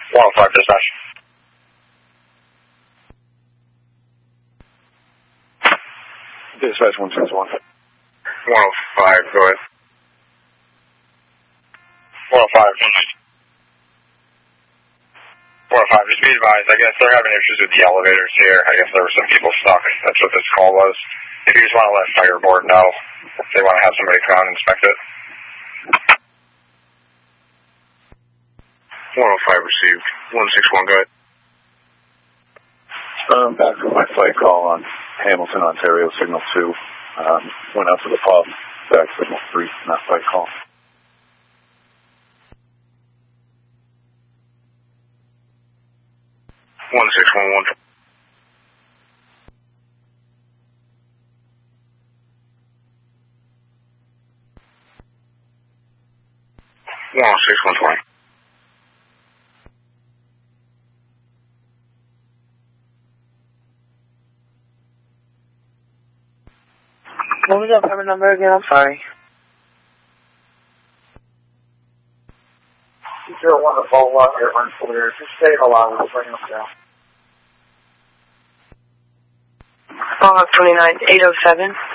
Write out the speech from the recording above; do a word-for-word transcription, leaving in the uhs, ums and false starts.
one oh five dispatch. Dispatch one six one. one oh five, go ahead. one oh five. one oh five, just be advised, I guess they're having issues with the elevators here. I guess there were some people stuck. That's what this call was. If you just want to let fire board know, if they want to have somebody come out and inspect it. one oh five received. one six one, go ahead. Um, back from my flight call on Hamilton, Ontario, signal two. Um, went out to the pub, back signal three, not flight call. one six one one. one oh six one twenty. What was that apartment number again? I'm sorry. Zero one to follow up here, unclear. Just stay alive. We'll bring them down. Follow up twenty-nine, eight oh seven.